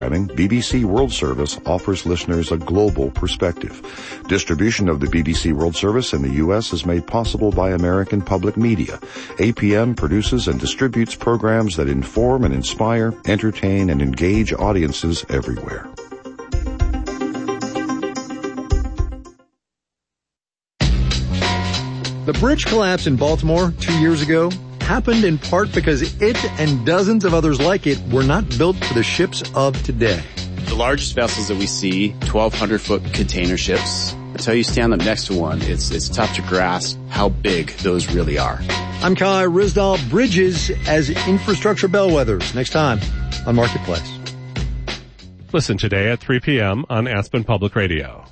BBC World Service offers listeners a global perspective. Distribution of the BBC World Service in the U.S. is made possible by American Public Media. APM produces and distributes programs that inform and inspire, entertain, and engage audiences everywhere. The bridge collapse in Baltimore 2 years ago happened in part because it and dozens of others like it were not built for the ships of today. The largest vessels that we see, 1,200-foot container ships. Until you stand up next to one, it's tough to grasp how big those really are. I'm Kai Ryssdal. Bridges as infrastructure bellwethers. Next time on Marketplace. Listen today at 3 p.m. on Aspen Public Radio.